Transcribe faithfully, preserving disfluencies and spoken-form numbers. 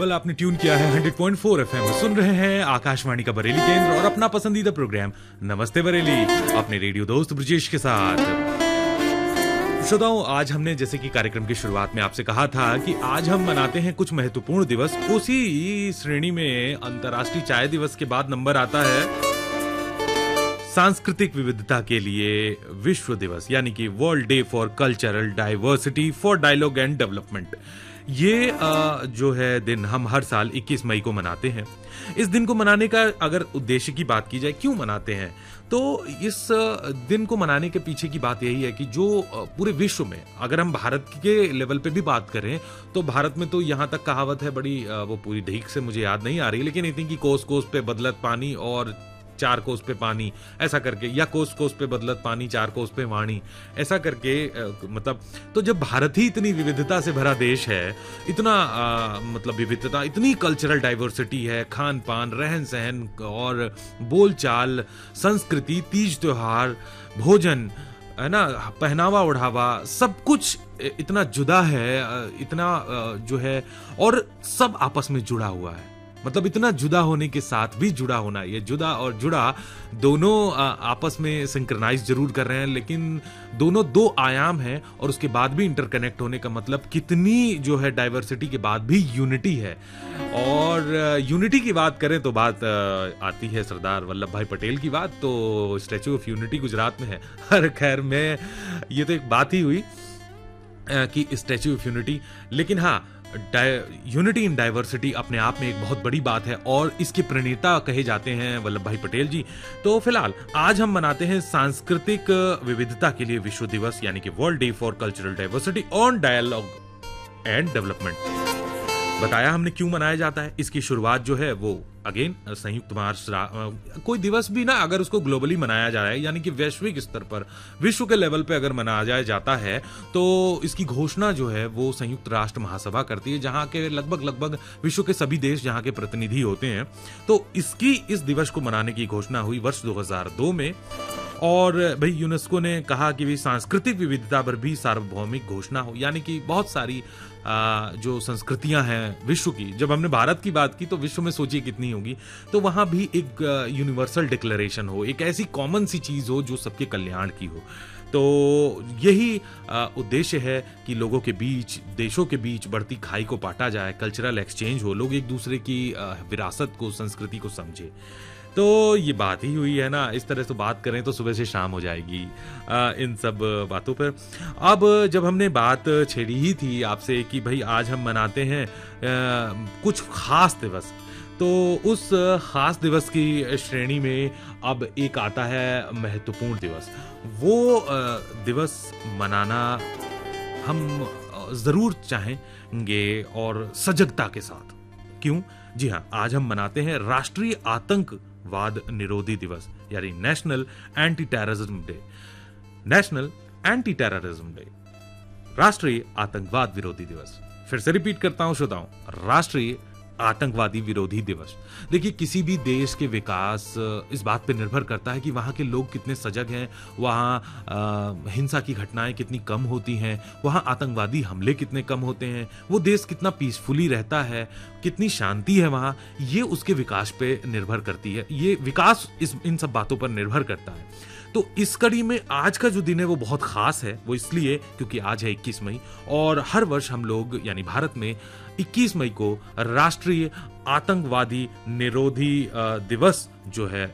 Well आपने tune किया है हंड्रेड पॉइंट फोर एफएम, सुन रहे हैं आकाशवाणी का बरेली केंद्र और अपना पसंदीदा प्रोग्राम नमस्ते बरेली अपने रेडियो दोस्त ब्रजेश के साथ। श्रोताओं, आज हमने जैसे कि कार्यक्रम की शुरुआत में आपसे कहा था कि आज हम मनाते हैं कुछ महत्वपूर्ण दिवस। उसी श्रेणी में अंतर्राष्ट्रीय चाय दिवस के बाद नंबर आता है सांस्कृतिक विविधता के लिए विश्व दिवस, यानी कि world day for cultural diversity for dialogue and development. ये जो है दिन हम हर साल इक्कीस मई को मनाते हैं। इस दिन को मनाने का अगर उद्देश्य की बात की जाए, क्यों मनाते हैं, तो इस दिन को मनाने के पीछे की बात यही है कि जो पूरे विश्व में, अगर हम भारत के लेवल पे भी बात करें तो भारत में तो यहाँ तक कहावत है बड़ी, वो पूरी ढीक से मुझे याद नहीं आ रही, लेकिन इतनी कि कोस कोस पे बदलत पानी और चार कोस पे पानी, ऐसा करके, या कोस कोस पे बदलत पानी चार कोस पे वाणी, ऐसा करके आ, मतलब तो जब भारत ही इतनी विविधता से भरा देश है, इतना आ, मतलब विविधता, इतनी कल्चरल डाइवर्सिटी है, खान पान, रहन सहन और बोलचाल, संस्कृति, तीज त्योहार, भोजन, है ना, पहनावा ओढ़ावा, सब कुछ इतना जुदा है, इतना जो है, और सब आपस में जुड़ा हुआ है। मतलब इतना जुदा होने के साथ भी जुड़ा होना, ये जुदा और जुड़ा दोनों आपस में सिंक्रोनाइज जरूर कर रहे हैं, लेकिन दोनों दो आयाम हैं और उसके बाद भी इंटरकनेक्ट होने का मतलब कितनी जो है डाइवर्सिटी के बाद भी यूनिटी है। और यूनिटी की बात करें तो बात आती है सरदार वल्लभ भाई पटेल की बात, तो स्टैच्यू ऑफ यूनिटी गुजरात में है। हर खैर में ये तो एक बात ही हुई कि स्टैच्यू ऑफ यूनिटी, लेकिन हाँ, यूनिटी इन डाइवर्सिटी अपने आप में एक बहुत बड़ी बात है और इसके प्रणेता कहे जाते हैं वल्लभ भाई पटेल जी। तो फिलहाल आज हम मनाते हैं सांस्कृतिक विविधता के लिए विश्व दिवस, यानी कि world day for cultural diversity on dialogue and development. बताया हमने क्यों मनाया जाता है। इसकी शुरुआत जो है वो अगेन संयुक्त राष्ट्र, कोई दिवस भी ना अगर उसको ग्लोबली मनाया जा रहा है, यानी कि वैश्विक स्तर पर, विश्व के लेवल पे अगर मनाया जाता है, तो इसकी घोषणा जो है वो संयुक्त राष्ट्र महासभा करती है, जहां के लगभग लगभग विश्व के सभी देश जहां के प्रतिनिधि होते हैं। तो इसकी इस दिवस को मनाने की घोषणा हुई वर्ष दो हज़ार दो में, और भाई यूनेस्को ने कहा कि भी सांस्कृतिक विविधता पर भी सार्वभौमिक घोषणा हो, यानी कि बहुत सारी आ, जो संस्कृतियां हैं विश्व की, जब हमने भारत की बात की तो विश्व में सोचिए कितनी होगी, तो वहां भी एक यूनिवर्सल डिक्लेरेशन हो, एक ऐसी कॉमन सी चीज हो जो सबके कल्याण की हो। तो यही उद्देश्य है कि लोगों के बीच, देशों के बीच बढ़ती खाई को पाटा जाए, कल्चरल एक्सचेंज हो, लोग एक दूसरे की विरासत को, संस्कृति को समझे। तो ये बात ही हुई है ना, इस तरह से बात करें तो सुबह से शाम हो जाएगी आ, इन सब बातों पर। अब जब हमने बात छेड़ी ही थी आपसे कि भाई आज हम मनाते हैं आ, कुछ खास दिवस, तो उस खास दिवस की श्रेणी में अब एक आता है महत्वपूर्ण दिवस। वो आ, दिवस मनाना हम जरूर चाहेंगे और सजगता के साथ। क्यों? जी हाँ, आज हम मनाते हैं राष्ट्रीय आतंक वाद निरोधी दिवस, यानी national anti terrorism day. National anti terrorism day, राष्ट्रीय आतंकवाद विरोधी दिवस। फिर से रिपीट करता हूं श्रोताओं, राष्ट्रीय आतंकवादी विरोधी दिवस। देखिए, किसी भी देश के विकास इस बात पर निर्भर करता है कि वहां के लोग कितने सजग हैं, वहां हिंसा की घटनाएं कितनी कम होती हैं, वहां आतंकवादी हमले कितने कम होते हैं, वो देश कितना पीसफुली रहता है, कितनी शांति है वहां, ये उसके विकास पे निर्भर करती है। ये विकास इस इन सब बातों पर निर्भर करता है। तो इस कड़ी में आज का जो दिन है वो बहुत खास है। वो इसलिए क्योंकि आज है इक्कीस मई, और हर वर्ष हम लोग यानी भारत में इक्कीस मई को राष्ट्रीय आतंकवादी निरोधी दिवस जो है